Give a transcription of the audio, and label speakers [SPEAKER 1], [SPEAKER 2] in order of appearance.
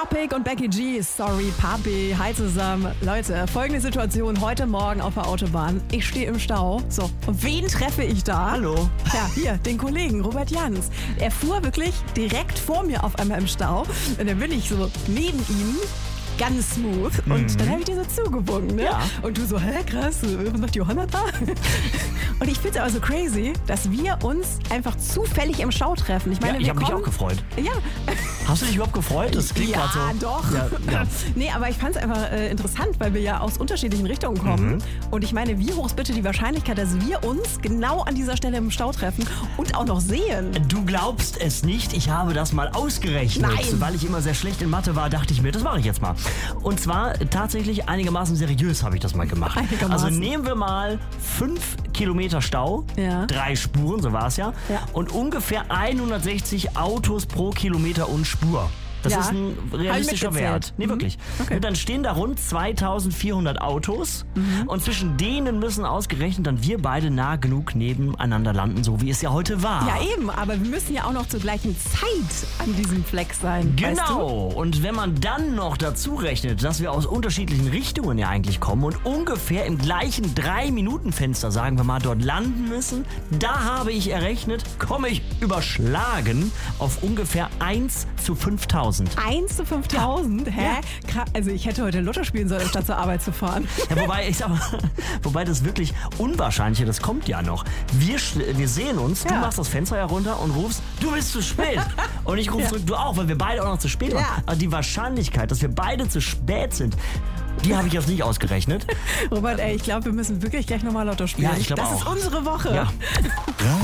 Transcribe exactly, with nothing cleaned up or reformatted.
[SPEAKER 1] Topic und Becky G, sorry Papi, hi zusammen. Leute, folgende Situation heute Morgen auf der Autobahn. Ich stehe im Stau. So, und wen treffe ich da?
[SPEAKER 2] Hallo.
[SPEAKER 1] Ja, hier, den Kollegen Robert Jans. Er fuhr wirklich direkt vor mir auf einmal im Stau. Und dann bin ich so neben ihm. Ganz smooth. Und
[SPEAKER 2] Mhm.
[SPEAKER 1] dann habe ich dir so zugewunken, ne?
[SPEAKER 2] Ja.
[SPEAKER 1] Und du so, hä, krass, was macht Johanna da? Und ich finde es aber so crazy, dass wir uns einfach zufällig im Stau treffen. Ich meine,
[SPEAKER 2] Ja, ich
[SPEAKER 1] wir
[SPEAKER 2] habe mich
[SPEAKER 1] kommen-
[SPEAKER 2] auch gefreut.
[SPEAKER 1] Ja.
[SPEAKER 2] Hast du dich überhaupt gefreut? Das klingt
[SPEAKER 1] Ja,
[SPEAKER 2] gerade so.
[SPEAKER 1] doch.
[SPEAKER 2] Ja, ja.
[SPEAKER 1] Nee, aber ich fand es einfach äh, interessant, weil wir ja aus unterschiedlichen Richtungen kommen.
[SPEAKER 2] Mhm.
[SPEAKER 1] Und ich meine, wie hoch ist bitte die Wahrscheinlichkeit, dass wir uns genau an dieser Stelle im Stau treffen und auch noch sehen?
[SPEAKER 2] Du glaubst es nicht, ich habe das mal ausgerechnet.
[SPEAKER 1] Nein.
[SPEAKER 2] Weil ich immer sehr schlecht in Mathe war, dachte ich mir, das mache ich jetzt mal. Und zwar tatsächlich einigermaßen seriös habe ich das mal gemacht.
[SPEAKER 1] Einigermaßen.
[SPEAKER 2] Also nehmen wir mal fünf Kilometer Stau,
[SPEAKER 1] Ja.
[SPEAKER 2] drei Spuren, so war es ja,
[SPEAKER 1] Ja.
[SPEAKER 2] und ungefähr hundertsechzig Autos pro Kilometer und Spur. Das
[SPEAKER 1] Ja.
[SPEAKER 2] ist ein realistischer
[SPEAKER 1] mitgezählt.
[SPEAKER 2] Wert. Nee,
[SPEAKER 1] Mhm.
[SPEAKER 2] wirklich.
[SPEAKER 1] Okay.
[SPEAKER 2] Und dann stehen da rund zweitausendvierhundert Autos und zwischen denen müssen ausgerechnet dann wir beide nah genug nebeneinander landen, so wie es ja heute war.
[SPEAKER 1] Ja, eben, aber wir müssen ja auch noch zur gleichen Zeit an diesem Fleck sein. Weißt
[SPEAKER 2] Genau. Und wenn man dann noch dazu rechnet, dass wir aus unterschiedlichen Richtungen ja eigentlich kommen und ungefähr im gleichen drei Minuten Fenster, sagen wir mal, dort landen müssen, da habe ich errechnet, komme ich überschlagen auf ungefähr eins zu fünftausend.
[SPEAKER 1] du? eins zu fünftausend? Hä?
[SPEAKER 2] Ja.
[SPEAKER 1] Kra- Also ich hätte heute Lotto spielen sollen, statt zur Arbeit zu fahren.
[SPEAKER 2] Ja, wobei, ich sag mal, wobei das wirklich Unwahrscheinliche, das kommt ja noch. Wir, sch- wir sehen uns, du
[SPEAKER 1] Ja.
[SPEAKER 2] machst das Fenster herunter und rufst, du bist zu spät. Und ich rufe
[SPEAKER 1] Ja.
[SPEAKER 2] zurück, du auch, weil wir beide auch noch zu spät waren.
[SPEAKER 1] Ja.
[SPEAKER 2] Aber die Wahrscheinlichkeit, dass wir beide zu spät sind, die habe ich jetzt nicht ausgerechnet.
[SPEAKER 1] Robert, ey, ich glaube, wir müssen wirklich gleich nochmal Lotto spielen.
[SPEAKER 2] Ja, ich glaub
[SPEAKER 1] das
[SPEAKER 2] auch.
[SPEAKER 1] ist unsere Woche.
[SPEAKER 2] Ja.